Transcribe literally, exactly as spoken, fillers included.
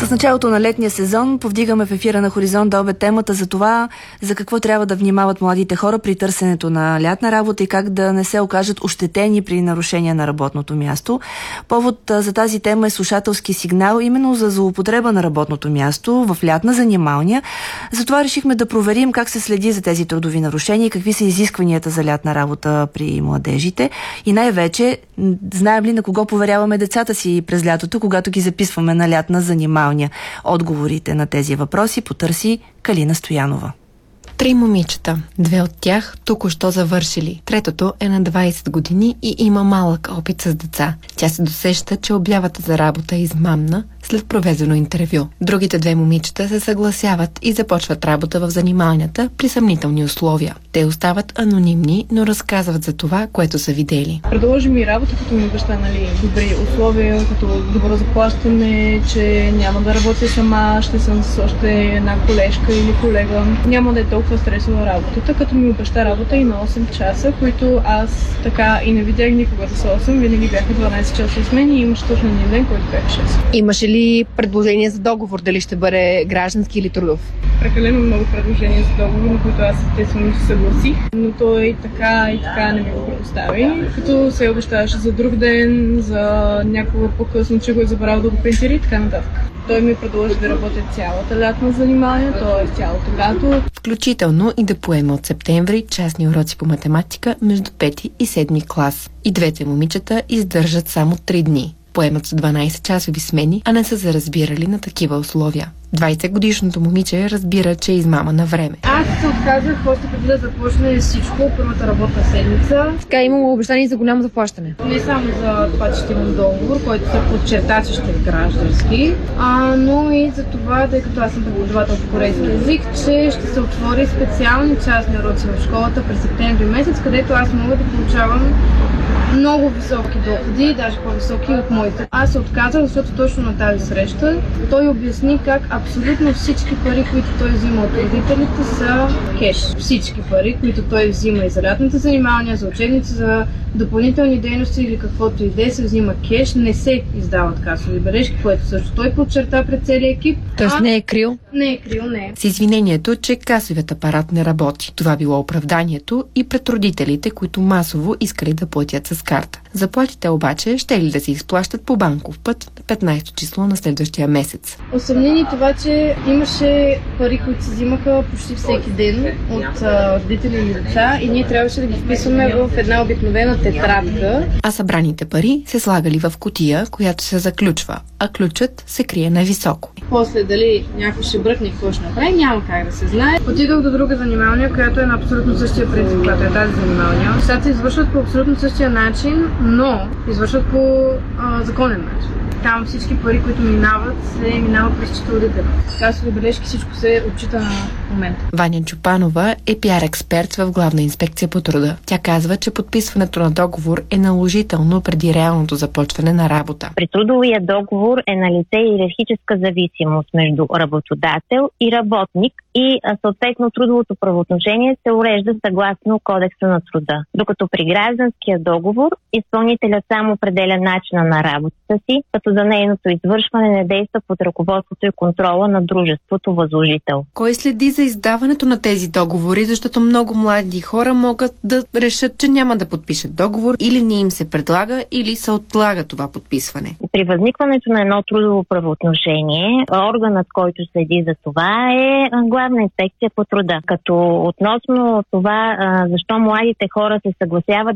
С началото на летния сезон повдигаме в ефира на Хоризонт до обед темата за това, за какво трябва да внимават младите хора при търсенето на лятна работа и как да не се окажат ощетени при нарушения на работното място. Повод за тази тема е слушателски сигнал именно за злоупотреба на работното място в лятна занималня. Затова решихме да проверим как се следи за тези трудови нарушения и какви са изискванията за лятна работа при младежите. И най-вече, знаем ли на кого поверяваме децата си през лятото, когато ги записваме на лятна занималня? Отговорите на тези въпроси потърси Калина Стоянова. Три момичета. Две от тях току-що завършили. Третото е на двайсет години и има малък опит с деца. Тя се досеща, че обявата за работа е измамна след проведено интервю. Другите две момичета се съгласяват и започват работа в занималнята при съмнителни условия. Те остават анонимни, но разказват за това, което са видели. Предложи ми работа, като ми обеща, нали, добри условия, като добро заплащане, че няма да работя сама, ще съм с още една колежка или колега. Няма да е толкова стресова работата, като ми обеща работа и на осем часа, които аз така и не видях никога да са осем, винаги бяха дванайсет часа с мен и имаше точно един ден, който бяха шест. Имаше ли предложение за договор, дали ще бъде граждански или трудов? Прекалено много предложения за договор, на които аз естествено се съгласих, но той и така и така не ми го предостави, като се обещаваше за друг ден, за някога по-късно, че го е забравил да го принтира и така нататък. Той ми предложи да работя цялата лятна занимание, т.е. цялото лято. Включително и да поема от септември частни уроци по математика между пети и седми клас. И двете момичета издържат само три дни. Поемат с дванайсет-часови смени, а не са се разбирали на такива условия. двайсетгодишното момиче разбира, че е измама на време. Аз се отказах още преди да започне всичко, първата работна седмица. Така е имало обещание за голямо заплащане. Не само за това, че ще имам договор, който се подчерта, че ще е граждански, а, но и за това, тъй като аз съм преподавател по корейски език, че ще се отвори специални частни уроци в школата през септември месец, където аз мога да получавам много високи доходи, даже по-високи от моите. Аз се отказах, защото точно на тази среща той обясни как абсолютно всички пари, които той взима от родителите, са кеш. Всички пари, които той взима и за лятната занимания, за учебници, за допълнителни дейности или каквото и да е, се взима кеш, не се издават касови бележки, което също той подчерта пред целия екип. Тоест не е крил? Не е крил, не. С извинението, че касовият апарат не работи. Това било оправданието и пред родителите, които масово искали да платят с карта. Заплатите обаче ще ли да се изплащат по банков път на петнайсето число на следващия месец. Осъмнени това, че имаше пари, които се взимаха почти всеки ден от а, родители или деца и ние трябваше да ги вписваме в една обикновена тетрадка. А събраните пари се слагали в кутия, която се заключва, а ключът се крие нависоко. После дали някой ще бръкне и какво ще направи, няма как да се знае. Отидох до друга занималния, която е на абсолютно същия принцип, която е тази занималния. Нещата се извършват по абсолютно същия начин, но извършват по а, законен начин. Там всички пари, които минават, се минават през счетоводителя. Касови бележки, всичко се отчита на момента. Ваня Чупанова е пиар експерт в Главна инспекция по труда. Тя казва, че подписването на договор е наложително преди реалното започване на работа. При трудовия договор е налице иерархическа зависимост между работодател и работник и съответно трудовото правоотношение се урежда съгласно Кодекса на труда. Докато при гражданския договор изпълнителят само определя начина на работата си, като за нейното извършване не действа под ръководството и контрола на дружеството възложител. Кой следи за издаването на тези договори, защото много млади хора могат да решат, че няма да подпишат договор или не им се предлага, или се отлага това подписване? При възникването на едно трудово правоотношение, органът, който следи за това е Главна инспекция по труда. Като относно това, защо младите хора се съгласяват